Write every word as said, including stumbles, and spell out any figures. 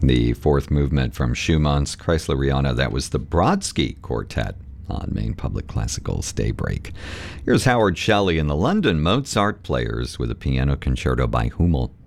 The fourth movement from Schumann's Kreisleriana, that was the Brodsky Quartet on Maine Public Classical's Daybreak. Here's Howard Shelley and the London Mozart Players with a piano concerto by Hummel.